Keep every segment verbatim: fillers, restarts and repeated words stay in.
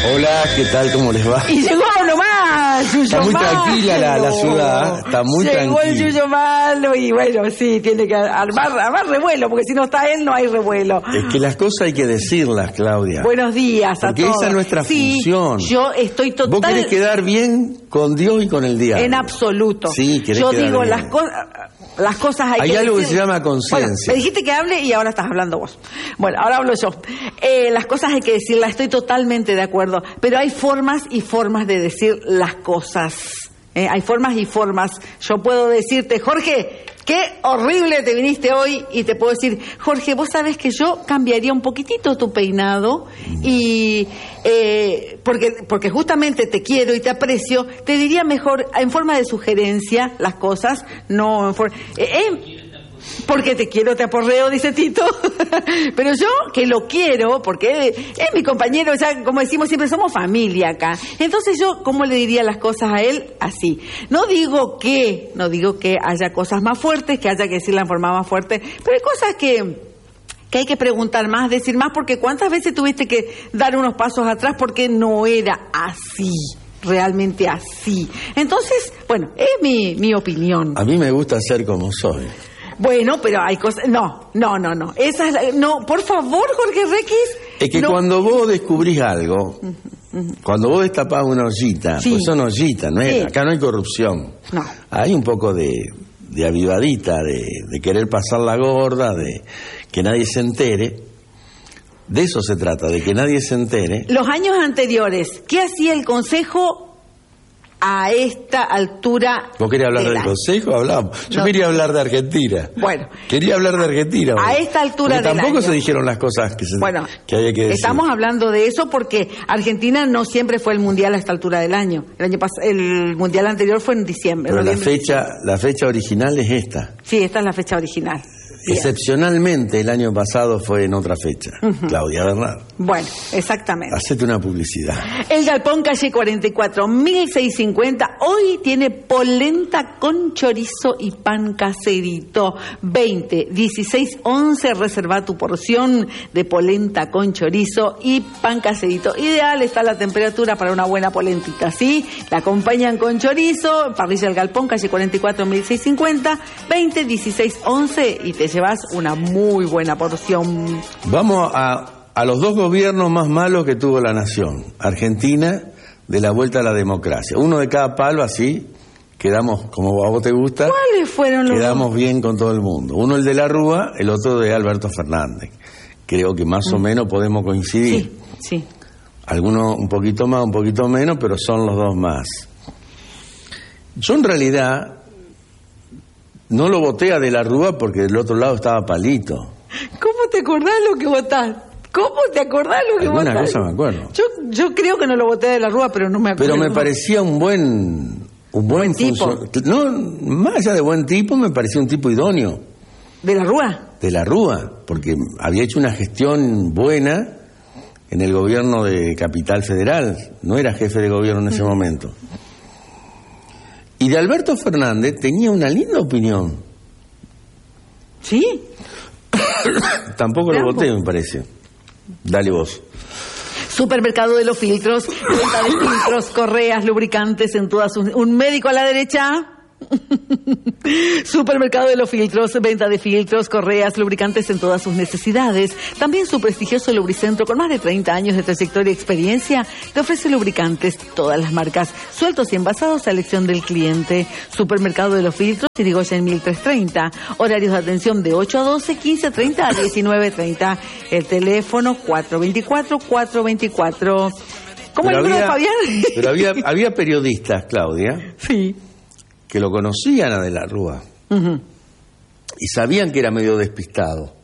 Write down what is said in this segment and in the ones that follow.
Hola, ¿qué tal? ¿Cómo les va? Y llegó nomás, Yuyo Está muy Malo. tranquila la, la ciudad, está muy llegó tranquila. el Yuyo Malo y bueno, sí, tiene que armar, armar revuelo, porque si no está él no hay revuelo. Es que las cosas hay que decirlas, Claudia. Buenos días a Porque todos. esa es nuestra sí, función. Yo estoy total... Vos querés quedar bien con Dios y con el diablo. En absoluto. Sí, querés Yo quedar digo bien. las cosas... Las cosas hay, Hay que algo que decir. se llama conciencia. Bueno, me dijiste que hable y ahora estás hablando vos. Bueno, ahora hablo yo. Eh, las cosas hay que decirlas, estoy totalmente de acuerdo. Pero hay formas y formas de decir las cosas. Eh, hay formas y formas. Yo puedo decirte, Jorge, qué horrible te viniste hoy. Y te puedo decir, Jorge, vos sabés que yo cambiaría un poquitito tu peinado. Y eh, porque, porque justamente te quiero y te aprecio, te diría mejor en forma de sugerencia las cosas, no en forma... Eh, eh, porque te quiero, te aporreo, dice Tito. Pero yo, que lo quiero, porque es mi compañero, ya como decimos siempre, somos familia acá. Entonces yo, ¿cómo le diría las cosas a él? Así. No digo que, no digo que haya cosas más fuertes, que haya que decirla en forma más fuerte, pero hay cosas que... que hay que preguntar más, decir más, porque ¿cuántas veces tuviste que dar unos pasos atrás porque no era así? Realmente así. Entonces, bueno, es mi, mi opinión. A mí me gusta ser como soy. Bueno, pero hay cosas... No, no, no, no. Esa es la... No, por favor, Jorge Requis. Es que no. cuando vos descubrís algo, cuando vos destapás una ollita, Sí. pues son ollitas, no es, Sí. acá no hay corrupción. No. Hay un poco de, de avivadita, de, de querer pasar la gorda, de que nadie se entere. De eso se trata, de que nadie se entere. Los años anteriores, ¿qué hacía el Consejo a esta altura? ¿Vos querías hablar del del año? Consejo? Hablamos. Yo No. quería hablar de Argentina. Bueno. Quería hablar de Argentina. A vos. esta altura Porque del tampoco año. se dijeron las cosas que, se, Bueno, que había que decir. estamos hablando de eso porque Argentina no siempre fue el mundial a esta altura del año. El año pas- el mundial anterior fue en diciembre. Pero la noviembre, fecha, la fecha original es esta. Sí, esta es la fecha original. Bien. Excepcionalmente el año pasado fue en otra fecha. Uh-huh. Claudia Bernard. Bueno, exactamente. Hacete una publicidad. El Galpón, calle cuarenta y cuatro, mil seiscientos cincuenta, hoy tiene polenta con chorizo y pan caserito. veinte, dieciséis, once, reserva tu porción de polenta con chorizo y pan caserito. Ideal está la temperatura para una buena polentita, ¿sí? La acompañan con chorizo, parrilla El Galpón, calle cuarenta y cuatro, mil seiscientos cincuenta, veinte, dieciséis, once y te llevas una muy buena porción. Vamos a, a los dos gobiernos más malos que tuvo la nación. Argentina, de la vuelta a la democracia. Uno de cada palo, así, quedamos, como a vos te gusta, ¿Cuáles fueron los quedamos dos? bien con todo el mundo. Uno el de la Rúa, el otro de Alberto Fernández. Creo que más o menos podemos coincidir. Sí, sí. Algunos un poquito más, un poquito menos, pero son los dos más. Yo en realidad no lo voté a De la Rúa porque del otro lado estaba Palito. ¿Cómo te acordás lo que votás? ¿Cómo te acordás lo que Alguna votás? cosa me acuerdo. Yo, yo creo que no lo voté de la Rúa, pero no me acuerdo. Pero me parecía un buen... Un buen, Buen tipo. funcio- No, más allá de buen tipo, me parecía un tipo idóneo. ¿De la Rúa? De la Rúa, porque había hecho una gestión buena en el gobierno de Capital Federal. No era jefe de gobierno en ese Mm. momento. Y de Alberto Fernández tenía una linda opinión. ¿Sí? Tampoco lo Veamos. voté, me parece. Dale vos. Supermercado de los filtros, venta de filtros, correas, lubricantes en todas sus... ¿Un médico a la derecha? Supermercado de los filtros, venta de filtros, correas, lubricantes en todas sus necesidades. También su prestigioso lubricentro con más de treinta años de trayectoria y experiencia te ofrece lubricantes, todas las marcas, sueltos y envasados a elección del cliente. Supermercado de los filtros, Irigoyen mil trescientos treinta. Horarios de atención de ocho a doce, quince treinta a diecinueve treinta. El teléfono cuatro veinticuatro, cuatro veinticuatro. ¿Cómo el Pero número de había- Fabián? Pero había, había periodistas, Claudia, Sí. que lo conocían a De la Rúa Ujú. y sabían que era medio despistado.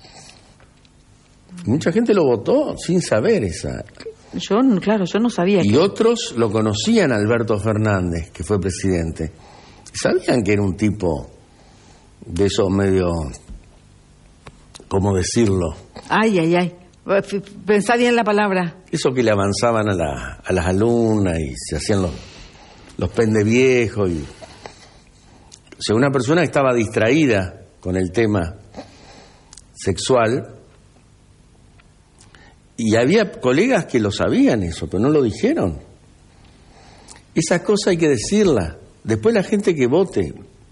Mucha gente lo votó sin saber esa. Yo, claro, yo no sabía. Y que... otros lo conocían a Alberto Fernández, que fue presidente. Y sabían que era un tipo de esos medio, ¿cómo decirlo? Ay, ay, ay. F- Pensá bien la palabra. Eso que le avanzaban a, la, a las alumnas y se hacían los, los pendeviejos. Y... O sea, una persona que estaba distraída con el tema sexual Y había colegas que lo sabían eso, pero no lo dijeron. Esas cosas hay que decirlas. Después la gente que vote.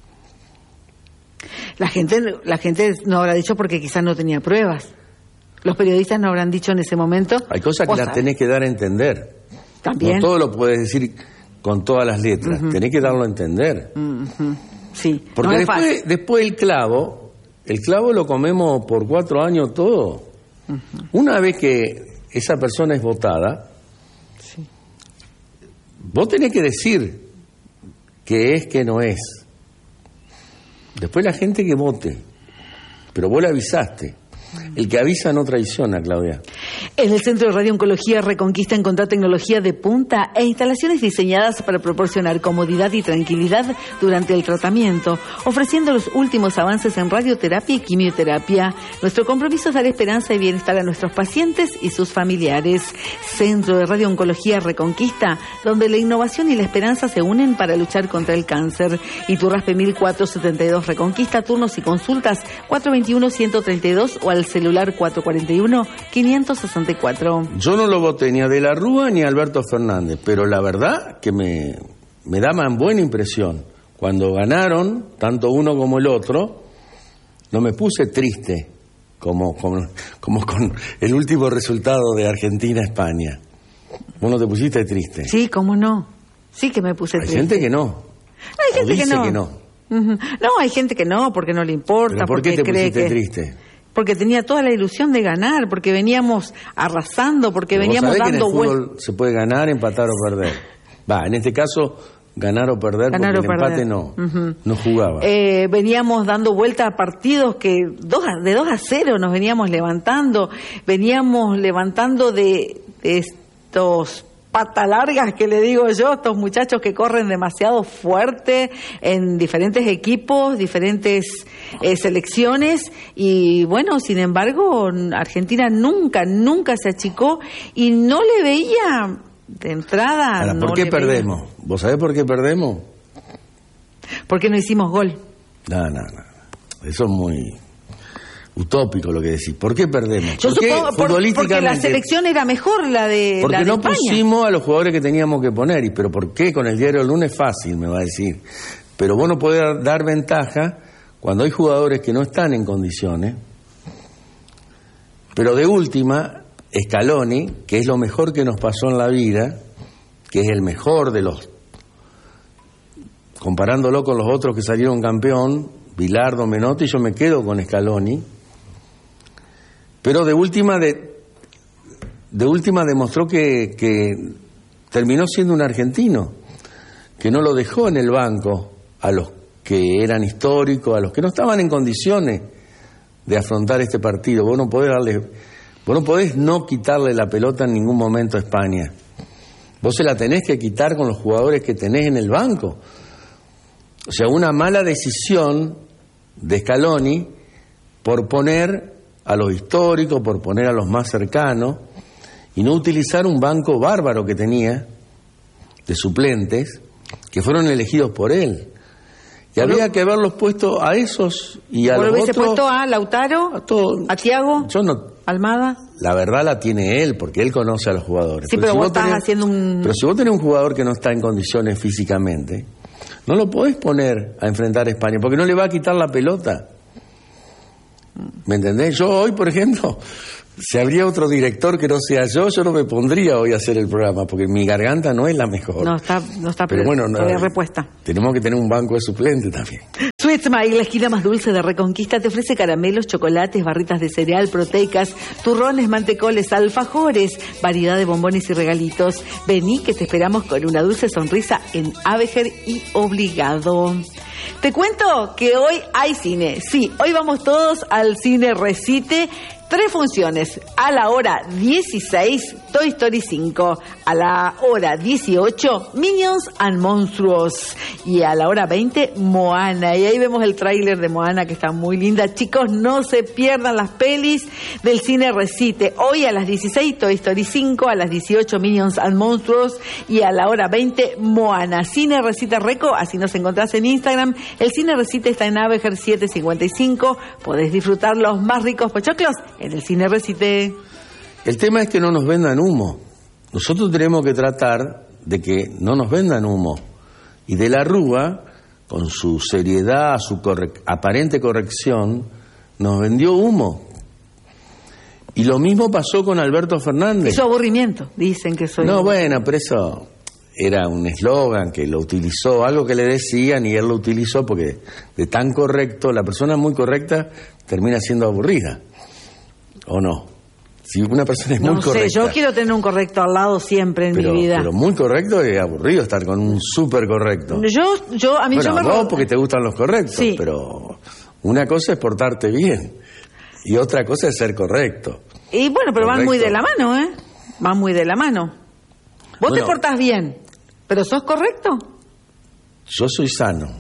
La gente, la gente no habrá dicho porque quizás no tenía pruebas. Los periodistas no habrán dicho en ese momento. Hay cosas que cosas. las tenés que dar a entender. También. No todo lo puedes decir con todas las letras. Uh-huh. Tenés que darlo a entender. Uh-huh. Sí. Porque no después, después el clavo, el clavo lo comemos por cuatro años todo. Uh-huh. Una vez que esa persona es votada, sí. Vos tenés que decir que es, que no es. Después la gente que vote, pero vos le avisaste. El que avisa no traiciona, Claudia. En el Centro de Radio-Oncología Reconquista encontrá tecnología de punta e instalaciones diseñadas para proporcionar comodidad y tranquilidad durante el tratamiento, ofreciendo los últimos avances en radioterapia y quimioterapia. Nuestro compromiso es dar esperanza y bienestar a nuestros pacientes y sus familiares. Centro de Radio-Oncología Reconquista, donde la innovación y la esperanza se unen para luchar contra el cáncer. Iturraspe mil cuatrocientos setenta y dos Reconquista, turnos y consultas cuatro veintiuno ciento treinta y dos o al celular cuatro cuarenta y uno quinientos sesenta y cuatro. Yo no lo voté ni a De la Rúa ni a Alberto Fernández, pero la verdad que me, me da más buena impresión. Cuando ganaron, tanto uno como el otro, no me puse triste, como, como, como con el último resultado de Argentina-España. ¿Vos no te pusiste triste? Sí, cómo no. Sí que me puse hay triste. Hay gente que no. Hay gente o dice que no. que no. Uh-huh. No, hay gente que no, porque no le importa. ¿Pero por qué porque te cree pusiste que... triste? Porque tenía toda la ilusión de ganar, porque veníamos arrasando, porque Pero veníamos vos sabés dando que en el fútbol vueltas. se puede ganar, empatar o perder. Va, en este caso, ganar o perder, ganar porque o el perder. empate no, uh-huh. no jugaba. Eh, veníamos dando vueltas a partidos que dos a, de dos a cero nos veníamos levantando, veníamos levantando de, de estos pata largas que le digo yo, estos muchachos que corren demasiado fuerte en diferentes equipos, diferentes eh, selecciones, y bueno, sin embargo, Argentina nunca, nunca se achicó y no le veía de entrada. Ahora, ¿por no qué le perdemos? Veía. ¿Vos sabés por qué perdemos? Porque no hicimos gol. No, no, no. Eso es muy utópico lo que decís. ¿Por qué perdemos? Yo ¿Por supongo por, porque la selección era mejor la de Porque la de no España. Pusimos a los jugadores que teníamos que poner. ¿Y pero por qué? Con el diario del lunes fácil, me va a decir. Pero vos no podés dar ventaja cuando hay jugadores que no están en condiciones. Pero de última, Scaloni, que es lo mejor que nos pasó en la vida, que es el mejor de los... Comparándolo con los otros que salieron campeón, Bilardo, Menotti, yo me quedo con Scaloni. Pero de última de, de última demostró que, que terminó siendo un argentino, que no lo dejó en el banco a los que eran históricos, a los que no estaban en condiciones de afrontar este partido. Vos no podés darle, vos no podés no quitarle la pelota en ningún momento a España. Vos se la tenés que quitar con los jugadores que tenés en el banco. O sea, una mala decisión de Scaloni por poner a los históricos, por poner a los más cercanos, y no utilizar un banco bárbaro que tenía, de suplentes, que fueron elegidos por él. Y bueno, había que haberlos puesto a esos y a los hubiese otros... puesto a Lautaro, a, todo, a Thiago, yo no, Almada. La verdad la tiene él, porque él conoce a los jugadores. Sí, pero, pero si vos estás tenés, haciendo un... Pero si vos tenés un jugador que no está en condiciones físicamente, no lo podés poner a enfrentar a España, porque no le va a quitar la pelota. ¿Me entendés? Yo hoy, por ejemplo, si habría otro director que no sea yo, yo no me pondría hoy a hacer el programa, porque mi garganta no es la mejor. No está, no está pero bueno, no, respuesta. Tenemos que tener un banco de suplentes también. Sweet Smile, la esquina más dulce de Reconquista, te ofrece caramelos, chocolates, barritas de cereal, proteicas, turrones, mantecoles, alfajores, variedad de bombones y regalitos. Vení que te esperamos con una dulce sonrisa en Abeger y Obligado. Te cuento que hoy hay cine. Sí, hoy vamos todos al cine Recite. Tres funciones. A la hora dieciséis, Toy Story cinco. A la hora dieciocho, Minions and Monstruos. Y a la hora veinte, Moana. Y ahí vemos el tráiler de Moana que está muy linda. Chicos, no se pierdan las pelis del cine Recite. Hoy a las dieciséis, Toy Story cinco. A las dieciocho, Minions and Monstruos. Y a la hora veinte, Moana. Cine Recite Reco, así nos encontrás en Instagram. El cine Recite está en Abeger setecientos cincuenta y cinco. Podés disfrutar los más ricos pochoclos en el cine Recite. El tema es que no nos vendan humo. Nosotros tenemos que tratar de que no nos vendan humo. Y de la Rúa, con su seriedad, su corre- aparente corrección, nos vendió humo. Y lo mismo pasó con Alberto Fernández. Y su aburrimiento, dicen que soy... No, bueno, pero eso era un eslogan que lo utilizó, algo que le decían y él lo utilizó porque de tan correcto, la persona muy correcta termina siendo aburrida, ¿o no? Si una persona es no muy sé, correcta... yo quiero tener un correcto al lado siempre en pero, mi vida. Pero muy correcto es aburrido estar con un súper correcto. Yo, yo, a mí Bueno, yo me... vos porque te gustan los correctos, Sí. pero una cosa es portarte bien y otra cosa es ser correcto. Y bueno, pero van Correcto. muy de la mano, ¿eh? Van muy de la mano. Vos Bueno. te portás bien, pero ¿sos correcto? Yo soy sano.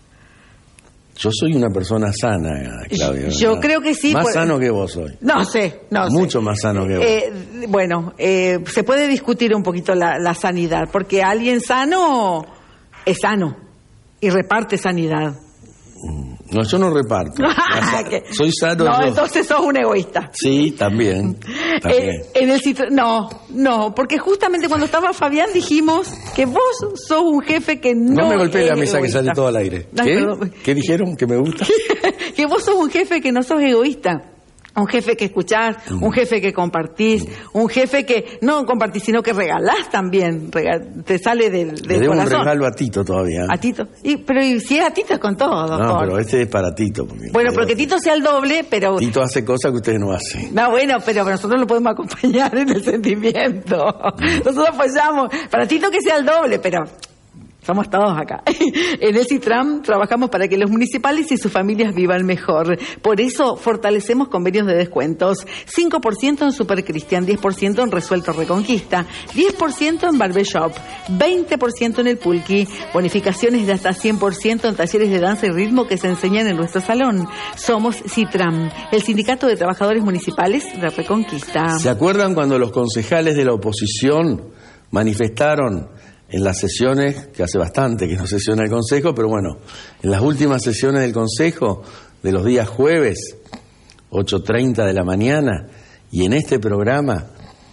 Yo soy una persona sana, Claudia. Yo ¿verdad? creo que sí, Más por- sano que vos soy. No sé, no sé. Mucho más sano que vos. Eh, bueno, eh, se puede discutir un poquito la, la sanidad, porque alguien sano es sano y reparte sanidad. No, yo no reparto. ¿Qué? Soy sano No, yo. entonces sos un egoísta. Sí, también. también. Eh, en el Citr- no, no, porque justamente cuando estaba Fabián dijimos que vos sos un jefe que no, No me golpeé es la mesa que egoísta. sale todo al aire. Ay, ¿Qué? perdón. ¿Qué dijeron? ¿Que me gusta? Que vos sos un jefe que no sos egoísta. Un jefe que escuchás, un jefe que compartís, un jefe que no compartís, sino que regalás también. Rega- te sale del, Le del debo un corazón. regalo a Tito todavía. A Tito. Y, pero y si es a Tito es con todo, No, doctor. pero este es para Tito. Porque Bueno, porque Tito sea el doble, pero... Tito hace cosas que ustedes no hacen. No, bueno, pero nosotros lo podemos acompañar en el sentimiento. Nosotros apoyamos. Para Tito que sea el doble, pero somos todos acá. En el Citram trabajamos para que los municipales y sus familias vivan mejor. Por eso fortalecemos convenios de descuentos. cinco por ciento en Super Cristian, diez por ciento en Resuelto Reconquista, diez por ciento en Barbershop, veinte por ciento en el Pulqui, bonificaciones de hasta cien por ciento en talleres de danza y ritmo que se enseñan en nuestro salón. Somos Citram, el Sindicato de Trabajadores Municipales de Reconquista. ¿Se acuerdan cuando los concejales de la oposición manifestaron en las sesiones, que hace bastante que no sesiona el Consejo, pero bueno, en las últimas sesiones del Consejo, de los días jueves, ocho treinta de la mañana, y en este programa,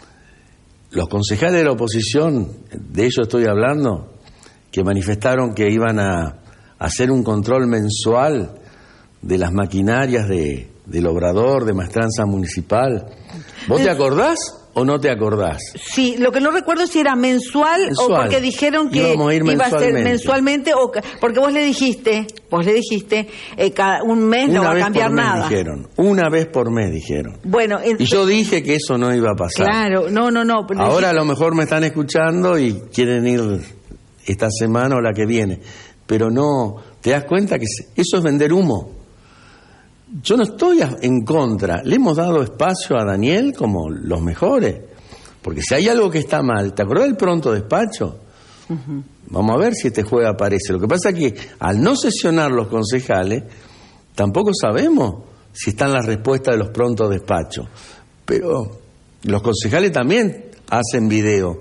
los concejales de la oposición, de ellos estoy hablando, que manifestaron que iban a hacer un control mensual de las maquinarias de, del obrador, de maestranza municipal. ¿Vos te acordás o no te acordás? Sí, lo que no recuerdo es si era mensual, Mensual. o porque dijeron que Íbamos a ir iba a ser mensualmente. mensualmente, o que- porque vos le dijiste, vos le dijiste, eh, cada, un mes no va a vez cambiar por mes nada. dijeron, una vez por mes dijeron. Bueno, en- Y yo dije que eso no iba a pasar. claro, no, no, no. pero Ahora a dijiste- lo mejor me están escuchando y quieren ir esta semana o la que viene. Pero no, ¿te das cuenta que eso es vender humo? Yo no estoy a- en contra. Le hemos dado espacio a Daniel como los mejores. Porque si hay algo que está mal, ¿te acordás del pronto despacho? Vamos a ver si este jueves aparece. Lo que pasa es que al no sesionar los concejales, tampoco sabemos si están las respuestas de los prontos despachos. Pero los concejales también hacen video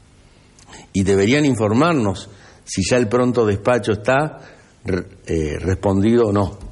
y deberían informarnos si ya el pronto despacho está eh, respondido o no.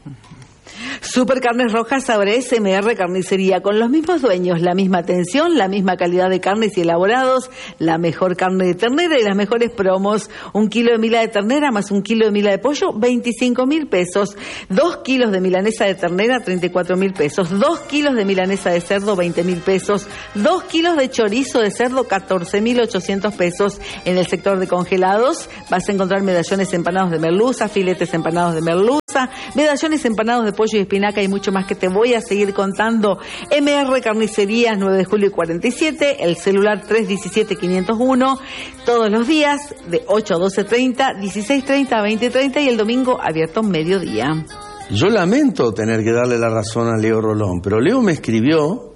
Super Carnes Rojas ahora es M R Carnicería, con los mismos dueños, la misma atención, la misma calidad de carnes y elaborados, la mejor carne de ternera y las mejores promos. Un kilo de mila de ternera más un kilo de mila de pollo, veinticinco mil pesos. Dos kilos de milanesa de ternera, treinta y cuatro mil pesos. Dos kilos de milanesa de cerdo, veinte mil pesos. Dos kilos de chorizo de cerdo, catorce mil ochocientos pesos. En el sector de congelados vas a encontrar medallones empanados de merluza, filetes empanados de merluza, medallones empanados de pollo y espinaca y mucho más que te voy a seguir contando. M R Carnicerías, nueve de julio y cuarenta y siete, el celular tres uno siete, cinco cero uno, todos los días de ocho a doce treinta, dieciséis treinta a veinte treinta y el domingo abierto mediodía. Yo lamento tener que darle la razón a Leo Rolón, pero Leo me escribió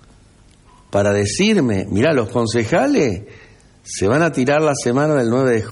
para decirme, mirá, los concejales se van a tirar la semana del nueve de